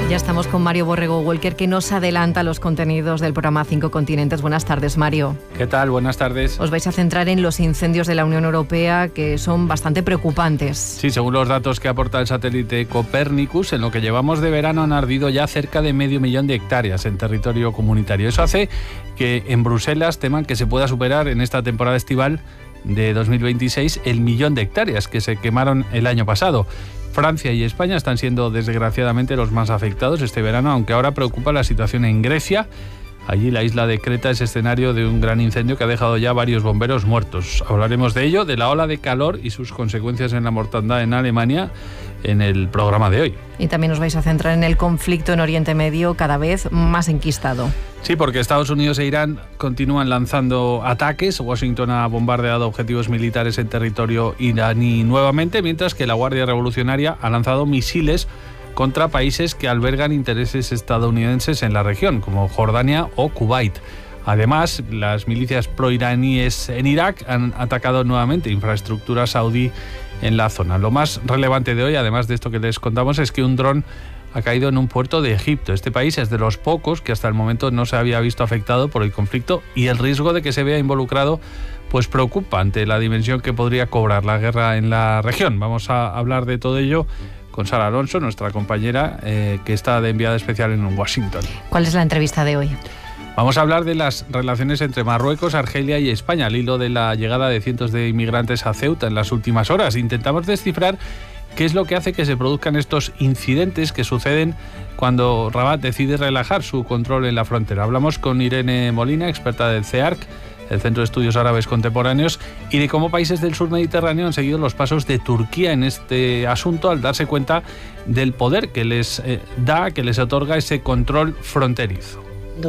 Ya estamos con Mario Borrego Walker, que nos adelanta los contenidos del programa 5 Continentes. Buenas tardes, Mario. ¿Qué tal? Buenas tardes. Os vais a centrar en los incendios de la Unión Europea, que son bastante preocupantes. Sí, según los datos que aporta el satélite Copernicus, en lo que llevamos de verano han ardido ya cerca de 500.000 de hectáreas en territorio comunitario. Eso hace que en Bruselas teman que se pueda superar en esta temporada estival de 2026 el 1.000.000 de hectáreas que se quemaron el año pasado. Francia y España están siendo desgraciadamente los más afectados este verano, aunque ahora preocupa la situación en Grecia. Allí la isla de Creta es escenario de un gran incendio que ha dejado ya varios bomberos muertos. Hablaremos de ello, de la ola de calor y sus consecuencias en la mortandad en Alemania en el programa de hoy. Y también os vais a centrar en el conflicto en Oriente Medio, cada vez más enquistado. Sí, porque Estados Unidos e Irán continúan lanzando ataques. Washington ha bombardeado objetivos militares en territorio iraní nuevamente, mientras que la Guardia Revolucionaria ha lanzado misiles contra países que albergan intereses estadounidenses en la región, como Jordania o Kuwait. Además, las milicias proiraníes en Irak han atacado nuevamente infraestructura saudí en la zona. Lo más relevante de hoy, además de esto que les contamos, es que un dron ha caído en un puerto de Egipto. Este país es de los pocos que hasta el momento no se había visto afectado por el conflicto, y el riesgo de que se vea involucrado pues preocupa ante la dimensión que podría cobrar la guerra en la región. Vamos a hablar de todo ello con Sara Alonso, nuestra compañera, que está de enviada especial en Washington. ¿Cuál es la entrevista de hoy? Vamos a hablar de las relaciones entre Marruecos, Argelia y España, al hilo de la llegada de cientos de inmigrantes a Ceuta en las últimas horas. Intentamos descifrar qué es lo que hace que se produzcan estos incidentes que suceden cuando Rabat decide relajar su control en la frontera. Hablamos con Irene Molina, experta del CEARC, el Centro de Estudios Árabes Contemporáneos, y de cómo países del sur mediterráneo han seguido los pasos de Turquía en este asunto al darse cuenta del poder que les que les otorga ese control fronterizo. En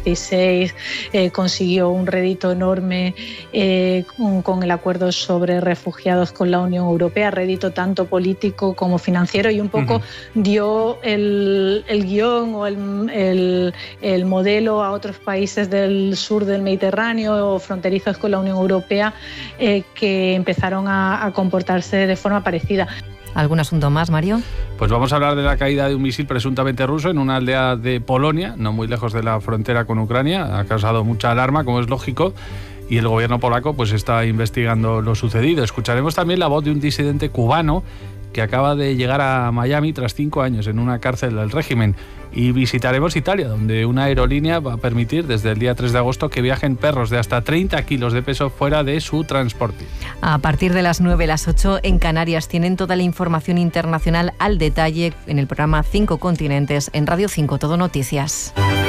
2016 consiguió un rédito enorme con el acuerdo sobre refugiados con la Unión Europea, rédito tanto político como financiero, y un poco dio el guión o el modelo a otros países del sur del Mediterráneo o fronterizos con la Unión Europea que empezaron a comportarse de forma parecida. ¿Algún asunto más, Mario? Pues vamos a hablar de la caída de un misil presuntamente ruso en una aldea de Polonia, no muy lejos de la frontera con Ucrania. Ha causado mucha alarma, como es lógico, y el gobierno polaco pues está investigando lo sucedido. Escucharemos también la voz de un disidente cubano que acaba de llegar a Miami tras 5 años en una cárcel del régimen. Y visitaremos Italia, donde una aerolínea va a permitir desde el día 3 de agosto que viajen perros de hasta 30 kilos de peso fuera de su transporte. A partir de las 9, las 8 en Canarias tienen toda la información internacional al detalle en el programa 5 Continentes en Radio 5 Todo Noticias.